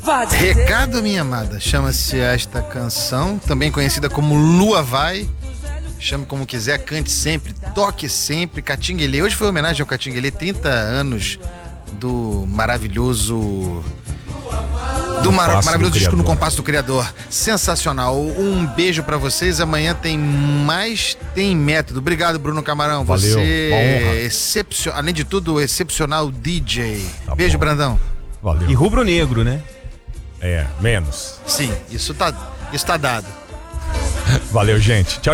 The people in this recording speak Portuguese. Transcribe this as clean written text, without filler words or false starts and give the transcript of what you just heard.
Recado, minha amada, chama-se esta canção, também conhecida como Lua Vai. Chame como quiser, cante sempre, toque sempre. Catinguelê, hoje foi homenagem ao Catinguelê, 30 anos do maravilhoso... maravilhoso disco No Compasso do Criador. Sensacional. Um beijo pra vocês. Amanhã tem mais Tem Método. Obrigado, Bruno Camarão. Valeu, você é além de tudo, excepcional DJ. Tá beijo, bom. Brandão. Valeu. E rubro-negro, né? Menos. Sim, isso tá dado. Valeu, gente. Tchau,